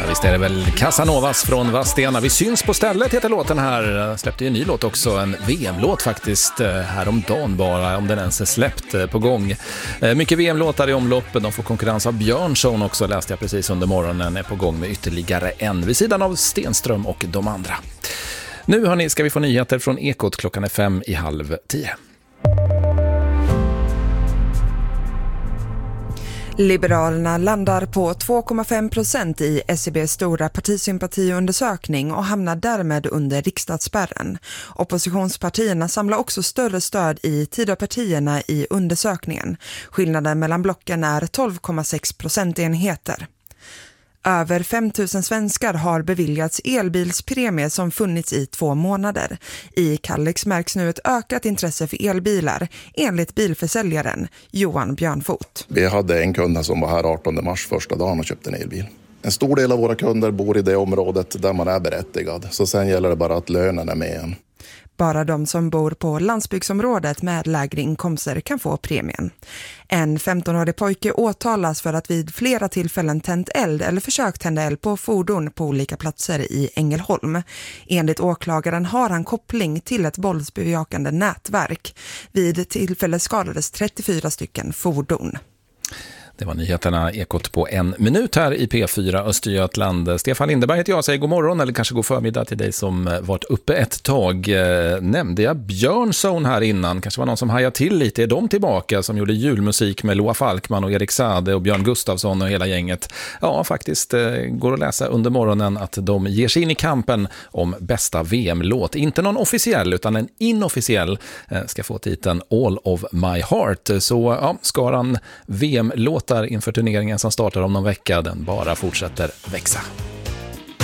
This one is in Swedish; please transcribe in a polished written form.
Ja, visst är det väl Casanovas från Vadstena. Vi syns på stället heter låten här. Släppte ju en ny låt också, en VM-låt faktiskt häromdagen bara, om den ens är släppt på gång. Mycket VM-låtar i omlopp, de får konkurrens av Björnson också, läste jag precis under morgonen, är på gång med ytterligare en vid sidan av Stenström och de andra. Nu hörni, ska vi få nyheter från Ekot, klockan är 5:30. Liberalerna landar på 2,5% i SCB:s stora partisympatiundersökning och hamnar därmed under riksdagsspärren. Oppositionspartierna samlar också större stöd i Tidöpartierna i undersökningen. Skillnaden mellan blocken är 12,6 procentenheter. Över 5 000 svenskar har beviljats elbilspremie som funnits i 2 månader. I Kalix märks nu ett ökat intresse för elbilar, enligt bilförsäljaren Johan Björnfot. Vi hade en kund som var här 18 mars första dagen och köpte en elbil. En stor del av våra kunder bor i det området där man är berättigad, så sen gäller det bara att lönen är med igen. Bara de som bor på landsbygdsområdet med lägre inkomster kan få premien. En 15-årig pojke åtalas för att vid flera tillfällen tänt eld eller försökt tända eld på fordon på olika platser i Ängelholm. Enligt åklagaren har han koppling till ett våldsbejakande nätverk. Vid tillfället skadades 34 stycken fordon. Det var nyheterna Ekot på 1 minut här i P4 Östergötland. Stefan Lindeberg heter jag, säger god morgon eller kanske god förmiddag till dig som varit uppe ett tag. Nämnde jag Björnson här innan? Kanske var någon som hajade till lite. Är de tillbaka som gjorde julmusik med Loa Falkman och Erik Sade och Björn Gustafsson och hela gänget? Ja, faktiskt går att läsa under morgonen att de ger sig in i kampen om bästa VM-låt. Inte någon officiell utan en inofficiell ska få titeln All of My Heart. Så ja, skaran VM-låt inför turneringen som startar om någon vecka, den bara fortsätter växa.